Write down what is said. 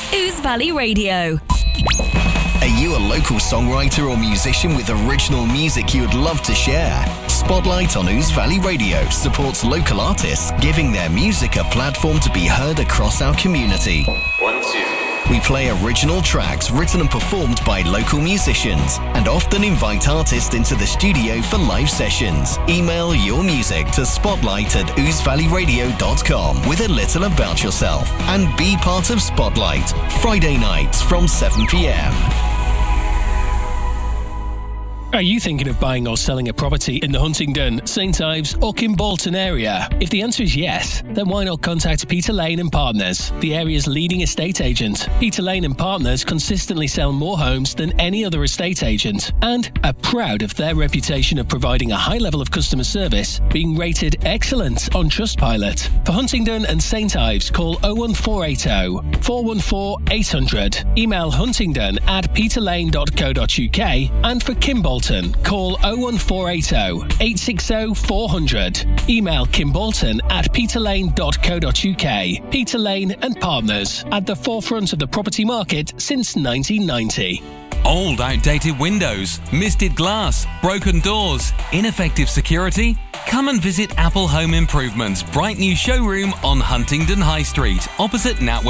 Ouse Valley Radio. Are you a local songwriter or musician with original music you would love to share? Spotlight on Ouse Valley Radio supports local artists, giving their music a platform to be heard across our community. 1, 2. We play original tracks written and performed by local musicians and often invite artists into the studio for live sessions. Email your music to spotlight@ousevalleyradio.com with a little about yourself and be part of Spotlight, Friday nights from 7 p.m. Are you thinking of buying or selling a property in the Huntingdon, St Ives or Kimbolton area? If the answer is yes, then why not contact Peter Lane and Partners, the area's leading estate agent. Peter Lane and Partners consistently sell more homes than any other estate agent and are proud of their reputation of providing a high level of customer service, being rated excellent on Trustpilot. For Huntingdon and St Ives, call 01480 414 800. Email huntingdon@peterlane.co.uk, and for Kimbolton, call 01480 860 400. Email kimbolton@peterlane.co.uk. Peter Lane and Partners, at the forefront of the property market since 1990. Old, outdated windows, misted glass, broken doors, ineffective security? Come and visit Apple Home Improvements' bright new showroom on Huntingdon High Street, opposite NatWest